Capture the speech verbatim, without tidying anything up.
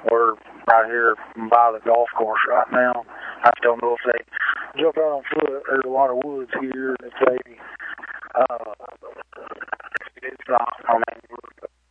We're right here by the golf course right now. I don't know if they jump out on foot. There's a lot of woods here. If they